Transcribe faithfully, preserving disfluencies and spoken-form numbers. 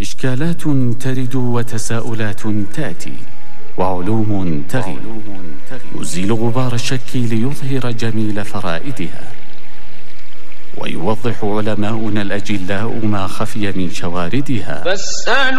إشكالات ترد وتساؤلات تأتي وعلوم تغيب، يزيل غبار الشك ليظهر جميل فرائدها، ويوضح علماؤنا الأجلاء ما خفي من شواردها.